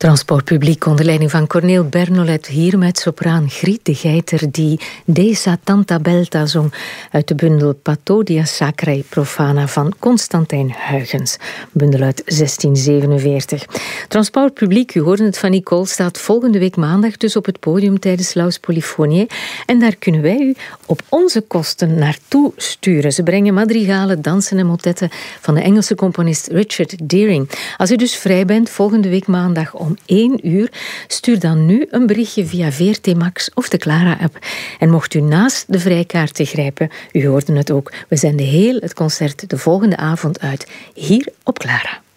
Transportpubliek onder leiding van Corneel Bernolet, hier met sopraan Griet de Geiter die Desa Tanta Belta zong uit de bundel Pathodia Sacrae Profana van Constantijn Huygens, bundel uit 1647. Transportpubliek, u hoorde het van Nicole, staat volgende week maandag dus op het podium tijdens Laus Polyphoniae en daar kunnen wij u op onze kosten naartoe sturen. Ze brengen madrigalen, dansen en motetten van de Engelse componist Richard Deering. Als u dus vrij bent volgende week maandag om 1 uur, stuur dan nu een berichtje via VRT Max of de Clara-app. En mocht u naast de vrijkaarten grijpen, u hoorde het ook, we zenden heel het concert de volgende avond uit, hier op Clara.